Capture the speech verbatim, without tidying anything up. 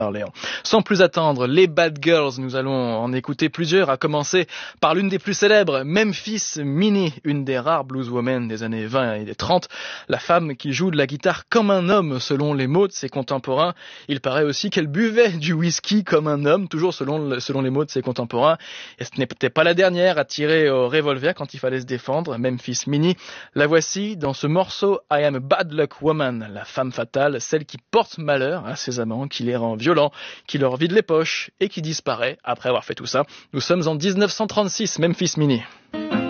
Orléans. Sans plus attendre, les Bad Girls, nous allons en écouter plusieurs, à commencer par l'une des plus célèbres, Memphis Minnie, une des rares blueswomen des années vingt et des trente, la femme qui joue de la guitare comme un homme selon les mots de ses contemporains. Il paraît aussi qu'elle buvait du whisky comme un homme, toujours selon, selon les mots de ses contemporains. Et ce n'était pas la dernière à tirer au revolver quand il fallait se défendre, Memphis Minnie. La voici dans ce morceau I Am a Bad Luck Woman, la femme fatale, celle qui porte malheur à ses amants, qui les rend violents, qui leur vide les poches et qui disparaît après avoir fait tout ça. Nous sommes en dix-neuf cent trente-six, Memphis Minnie.